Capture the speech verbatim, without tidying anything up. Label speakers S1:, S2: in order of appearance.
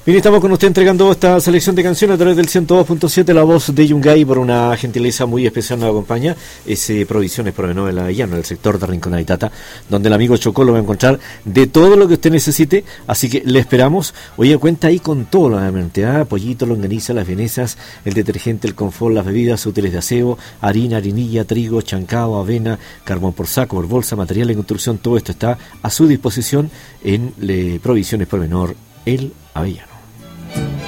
S1: Bien, estamos con usted entregando esta selección de canciones a través del ciento dos punto siete, la voz de Yungay. Por una gentileza muy especial nos acompaña ese Provisiones Provenor de la Avellana, el sector de Rincón de Tata, donde el amigo Chocó lo va a encontrar de todo lo que usted necesite, así que le esperamos. Oye, cuenta ahí con todo, nuevamente, ¿ah? Pollito, longaniza, las vienesas, el detergente, el confort, las bebidas útiles de aseo, harina, harinilla, trigo, chancao, avena, carbón por saco, por bolsa, material de construcción, todo esto está a su disposición en le Provisiones Provenor, el Avellano.